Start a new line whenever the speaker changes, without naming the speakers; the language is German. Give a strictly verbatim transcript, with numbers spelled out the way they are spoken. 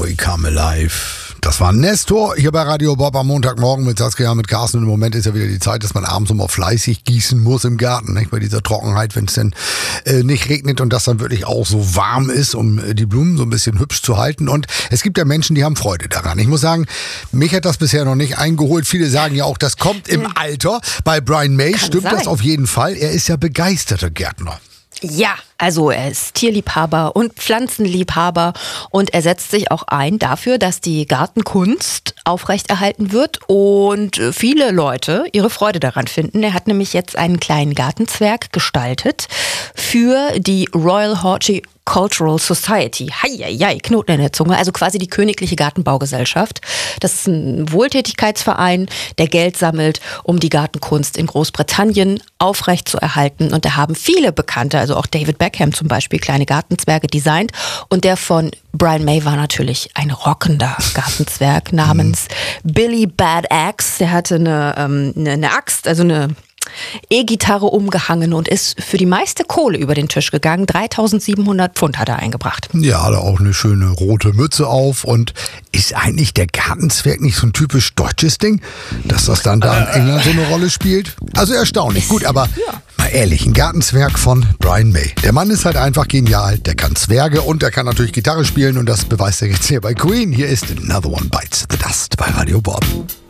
Boy Come Alive. Das war Nestor hier bei Radio Bob am Montagmorgen mit Saskia, mit Carsten. Und im Moment ist ja wieder die Zeit, dass man abends immer fleißig gießen muss im Garten. Nicht? Bei dieser Trockenheit, wenn es dann äh, nicht regnet und das dann wirklich auch so warm ist, um äh, die Blumen so ein bisschen hübsch zu halten. Und es gibt ja Menschen, die haben Freude daran. Ich muss sagen, mich hat das bisher noch nicht eingeholt. Viele sagen ja auch, das kommt im Alter. Bei Brian May
Kann
stimmt
sein.
das auf jeden Fall. Er ist ja begeisterter Gärtner.
Ja, also er ist Tierliebhaber und Pflanzenliebhaber und er setzt sich auch ein dafür, dass die Gartenkunst aufrechterhalten wird und viele Leute ihre Freude daran finden. Er hat nämlich jetzt einen kleinen Gartenzwerg gestaltet für die Royal Horticultural Society. Heieiei, Knoten in der Zunge. Also quasi die Königliche Gartenbaugesellschaft. Das ist ein Wohltätigkeitsverein, der Geld sammelt, um die Gartenkunst in Großbritannien aufrechtzuerhalten. Und da haben viele Bekannte, also auch David Beckham zum Beispiel, kleine Gartenzwerge designt. Und der von Brian May war natürlich ein rockender Gartenzwerg namens Billy Bad Axe. Der hatte eine, ähm, eine, eine Axt, also eine E-Gitarre umgehangen und ist für die meiste Kohle über den Tisch gegangen. dreitausendsiebenhundert Pfund hat er eingebracht.
Ja, hat er auch eine schöne rote Mütze auf. Und ist eigentlich der Gartenzwerg nicht so ein typisch deutsches Ding, dass das dann da in England so eine Rolle spielt? Also erstaunlich. Gut, aber
ja.
mal ehrlich, ein Gartenzwerg von Brian May. Der Mann ist halt einfach genial. Der kann Zwerge und der kann natürlich Gitarre spielen und das beweist er jetzt hier bei Queen. Hier ist Another One Bites the Dust bei Radio Bob.